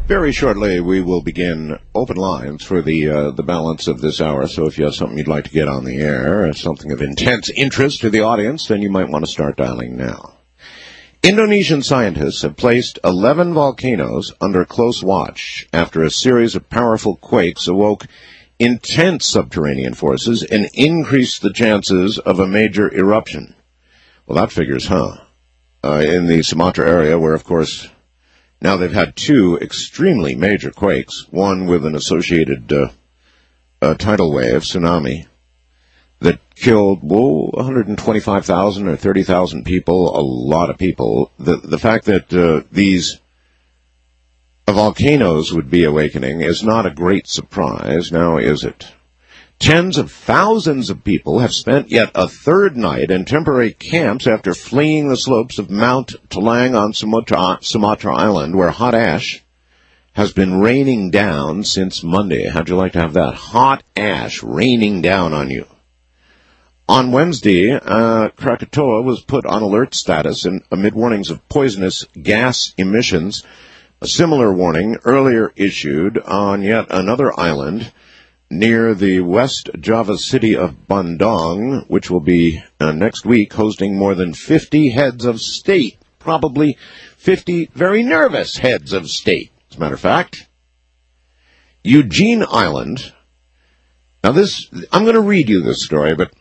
Very shortly, we will begin open lines for the balance of this hour. So if you have something you'd like to get on the air, something of intense interest to the audience, then you might want to start dialing now. Indonesian scientists have placed 11 volcanoes under close watch after a series of powerful quakes awoke intense subterranean forces and increased the chances of a major eruption. Well, that figures, in the Sumatra area, where, of course, now they've had two extremely major quakes, one with an associated tidal wave, tsunami, that killed, 125,000 or 30,000 people, a lot of people. The fact that these volcanoes would be awakening is not a great surprise, now is it? Tens of thousands of people have spent yet a third night in temporary camps after fleeing the slopes of Mount Talang on Sumatra Island, where hot ash has been raining down since Monday. How'd you like to have that? Hot ash raining down on you. On Wednesday, Krakatoa was put on alert status amid warnings of poisonous gas emissions. A similar warning earlier issued on yet another island near the West Java city of Bandung, which will be next week hosting more than 50 heads of state, probably 50 very nervous heads of state, as a matter of fact. Eugene Island. Now I'm going to read you this story, but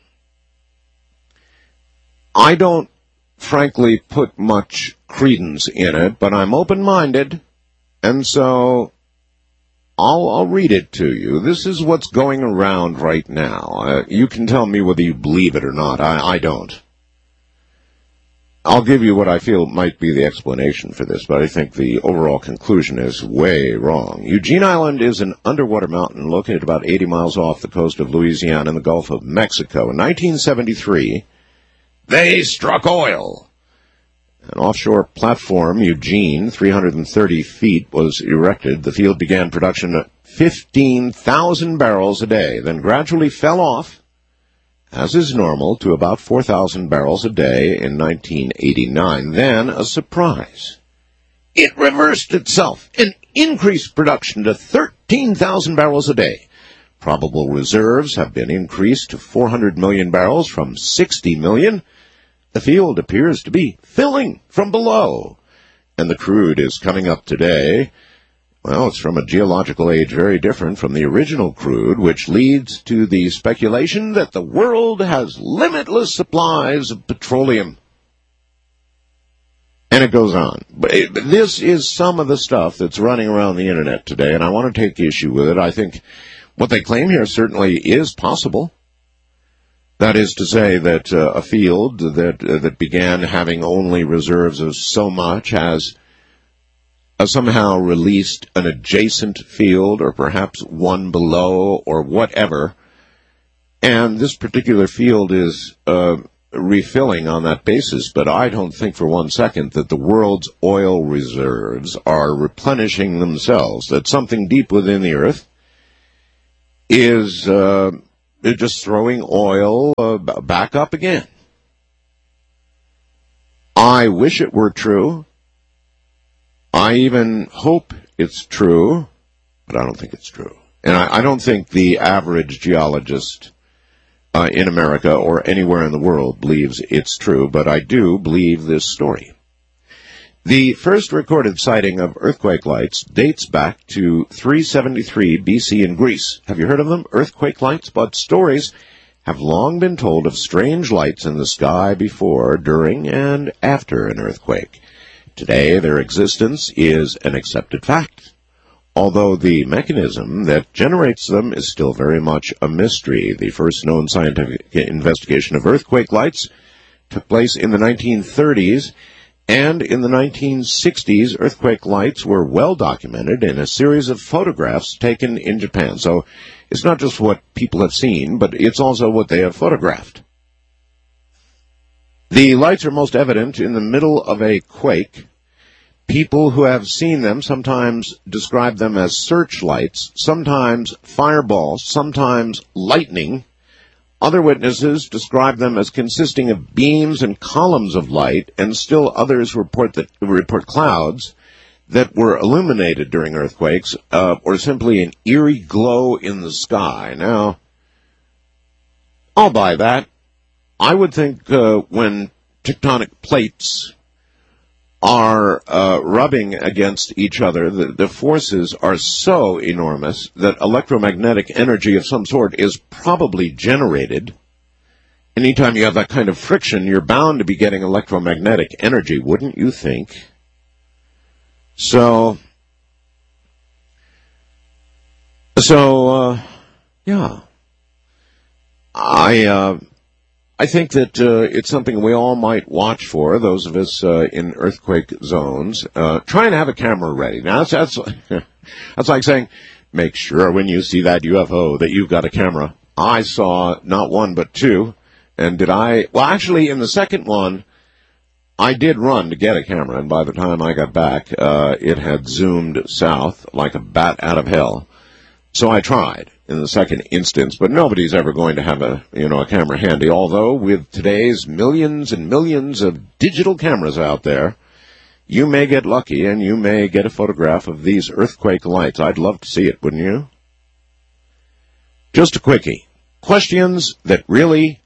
I don't, frankly, put much credence in it, but I'm open-minded, and so I'll read it to you. This is what's going around right now. You can tell me whether you believe it or not. I don't. I'll give you what I feel might be the explanation for this, but I think the overall conclusion is way wrong. Eugene Island is an underwater mountain located about 80 miles off the coast of Louisiana in the Gulf of Mexico. In 1973, they struck oil. An offshore platform, Eugene, 330 feet, was erected. The field began production at 15,000 barrels a day, then gradually fell off, as is normal, to about 4,000 barrels a day in 1989. Then, a surprise. It reversed itself and increased production to 13,000 barrels a day. Probable reserves have been increased to 400 million barrels from 60 million. The field appears to be filling from below, and the crude is coming up today. Well, it's from a geological age very different from the original crude, which leads to the speculation that the world has limitless supplies of petroleum. And it goes on. But this is some of the stuff that's running around the Internet today, and I want to take issue with it. I think what they claim here certainly is possible. That is to say that a field that began having only reserves of so much has somehow released an adjacent field or perhaps one below or whatever, and this particular field is refilling on that basis. But I don't think for one second that the world's oil reserves are replenishing themselves, that something deep within the earth is they're just throwing oil back up again. I wish it were true. I even hope it's true, but I don't think it's true. And I don't think the average geologist in America or anywhere in the world believes it's true, but I do believe this story. The first recorded sighting of earthquake lights dates back to 373 BC in Greece. Have you heard of them? Earthquake lights? But stories have long been told of strange lights in the sky before, during, and after an earthquake. Today, their existence is an accepted fact, although the mechanism that generates them is still very much a mystery. The first known scientific investigation of earthquake lights took place in the 1930s, and in the 1960s, earthquake lights were well documented in a series of photographs taken in Japan. So it's not just what people have seen, but it's also what they have photographed. The lights are most evident in the middle of a quake. People who have seen them sometimes describe them as searchlights, sometimes fireballs, sometimes lightning. Other witnesses describe them as consisting of beams and columns of light, and still others report clouds that were illuminated during earthquakes, or simply an eerie glow in the sky. Now, I'll buy that. I would think when tectonic plates are rubbing against each other, the forces are so enormous that electromagnetic energy of some sort is probably generated. Anytime you have that kind of friction, you're bound to be getting electromagnetic energy, wouldn't you think? So, yeah. I think that it's something we all might watch for, those of us in earthquake zones. Try and have a camera ready. Now, that's like saying, make sure when you see that UFO that you've got a camera. I saw not one but two. And actually, in the second one, I did run to get a camera, and by the time I got back, it had zoomed south like a bat out of hell. So I tried in the second instance, but nobody's ever going to have a camera handy, although with today's millions and millions of digital cameras out there, you may get lucky and you may get a photograph of these earthquake lights. I'd love to see it, wouldn't you? Just a quickie. Questions that really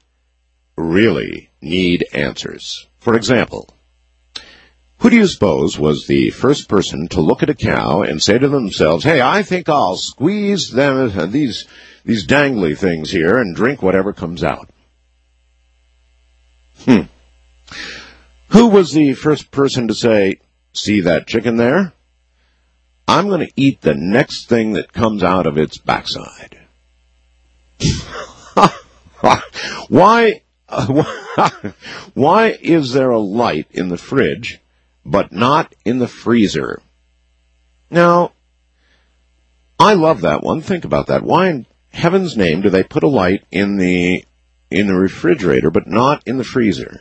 need answers. For example, who do you suppose was the first person to look at a cow and say to themselves, hey, I think I'll squeeze them these dangly things here and drink whatever comes out? Who was the first person to say, see that chicken there? I'm going to eat the next thing that comes out of its backside. Why is there a light in the fridge but not in the freezer? Now, I love that one. Think about that. Why in heaven's name do they put a light in the refrigerator but not in the freezer?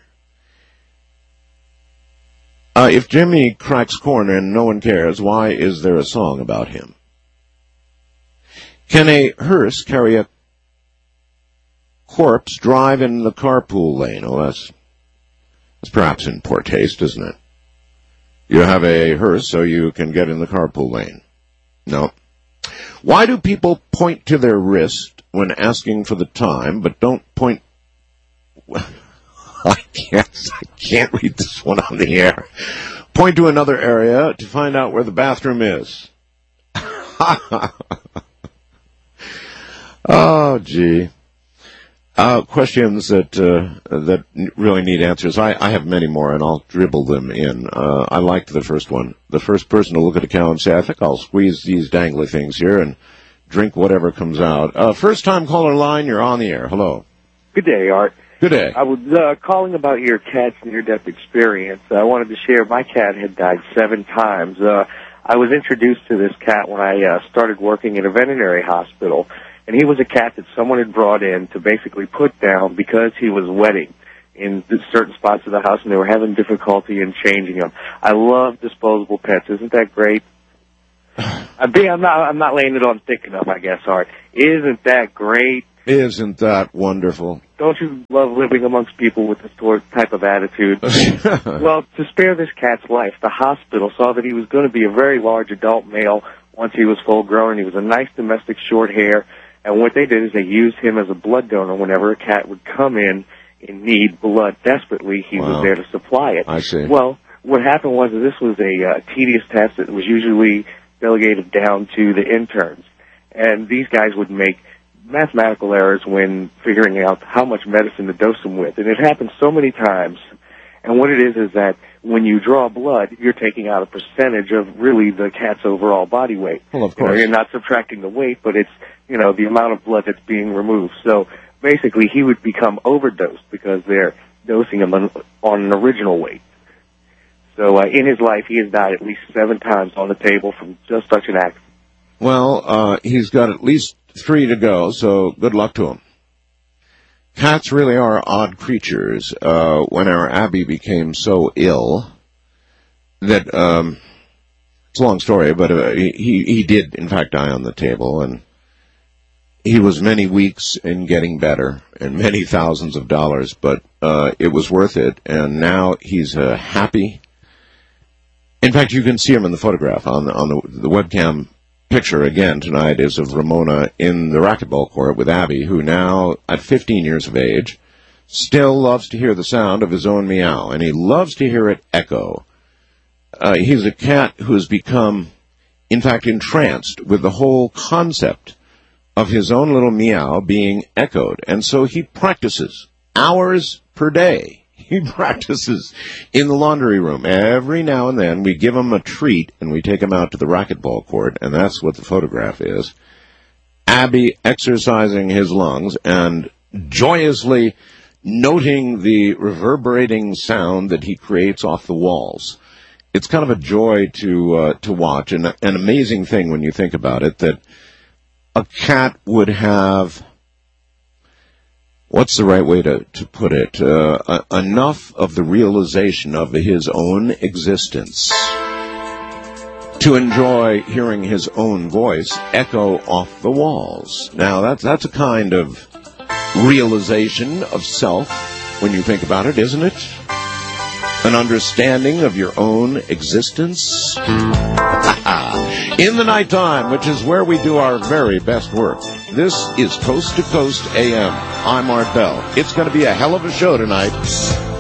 If Jimmy cracks corn and no one cares, why is there a song about him? Can a hearse carry a corpse drive in the carpool lane? Oh, that's perhaps in poor taste, isn't it? You have a hearse so you can get in the carpool lane. No. Why do people point to their wrist when asking for the time, but don't point... I can't read this one on the air. Point to another area to find out where the bathroom is. Oh, gee. Questions that really need answers. I have many more, and I'll dribble them in. I liked the first one. The first person to look at a cow and say, I think I'll squeeze these dangly things here and drink whatever comes out. First-time caller line, you're on the air. Hello. Good day, Art. Good day. I was calling about your cat's near-death experience. I wanted to share my cat had died 7 times. I was introduced to this cat when I started working at a veterinary hospital. And he was a cat that someone had brought in to basically put down because he was wetting in certain spots of the house, and they were having difficulty in changing them. I love disposable pets. Isn't that great? I'm not laying it on thick enough, I guess, Art. Isn't that great? Isn't that wonderful? Don't you love living amongst people with this type of attitude? Well, to spare this cat's life, the hospital saw that he was going to be a very large adult male once he was full-grown. He was a nice domestic short hair. And what they did is they used him as a blood donor whenever a cat would come in need blood desperately. He was there to supply it. I see. Well, what happened was that this was a tedious task that was usually delegated down to the interns. And these guys would make mathematical errors when figuring out how much medicine to dose him with. And it happened so many times. And what it is that when you draw blood, you're taking out a percentage of really the cat's overall body weight. Well, of course. You're not subtracting the weight, but it's, the amount of blood that's being removed. So basically he would become overdosed because they're dosing him on an original weight. So in his life, he has died at least 7 times on the table from just such an act. Well, he's got at least 3 to go, so good luck to him. Cats really are odd creatures. When our Abby became so ill that, it's a long story, but he did, in fact, die on the table, and he was many weeks in getting better and many thousands of dollars, but it was worth it, and now he's a happy, In fact, you can see him in the photograph on the webcam. Picture again tonight is of Ramona in the racquetball court with Abby, who now, at 15 years of age, still loves to hear the sound of his own meow, and he loves to hear it echo. He's a cat who has become, in fact, entranced with the whole concept of his own little meow being echoed, and so he practices hours per day. He practices in the laundry room. Every now and then we give him a treat and we take him out to the racquetball court, and that's what the photograph is. Abby exercising his lungs and joyously noting the reverberating sound that he creates off the walls. It's kind of a joy to watch, and an amazing thing when you think about it, that a cat would have, what's the right way to put it, enough of the realization of his own existence to enjoy hearing his own voice echo off the walls. Now, that's a kind of realization of self when you think about it, isn't it? An understanding of your own existence. In the nighttime, which is where we do our very best work. This is Coast to Coast AM. I'm Art Bell. It's going to be a hell of a show tonight.